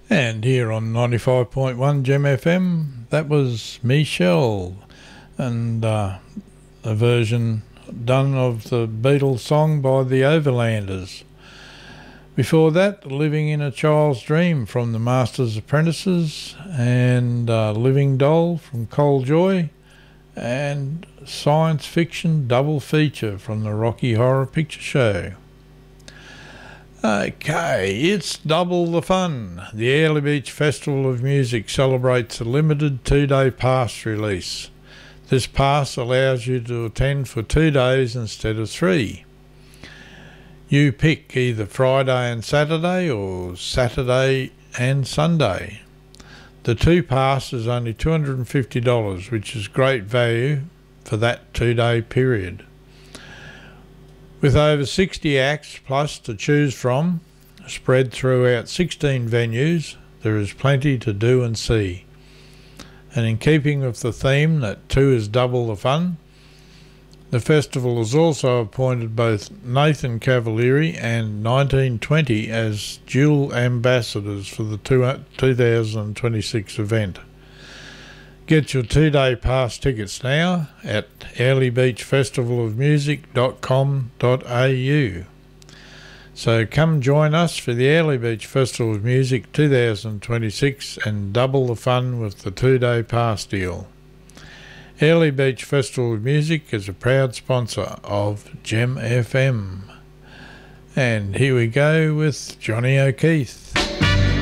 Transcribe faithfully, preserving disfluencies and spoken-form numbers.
And here on ninety-five point one Gem F M, that was Michelle, and uh, a version done of the Beatles song by the Overlanders. Before that, Living in a Child's Dream from the Master's Apprentices, and uh, Living Doll from Cole Joy, and Science Fiction Double Feature from the Rocky Horror Picture Show. Okay, it's double the fun. The Airlie Beach Festival of Music celebrates a limited two-day pass release. This pass allows you to attend for two days instead of three. You pick either Friday and Saturday or Saturday and Sunday. The two pass is only two hundred fifty dollars, which is great value for that two-day period. With over sixty acts plus to choose from, spread throughout sixteen venues, there is plenty to do and see. And in keeping with the theme that two is double the fun, the festival has also appointed both Nathan Cavalieri and nineteen twenty as dual ambassadors for the two thousand twenty-six event. Get your two-day pass tickets now at airlie beach festival of music dot com dot a u. So come join us for the Airlie Beach Festival of Music two thousand twenty-six and double the fun with the two-day pass deal. Airlie Beach Festival of Music is a proud sponsor of Gem F M. And here we go with Johnny O'Keefe.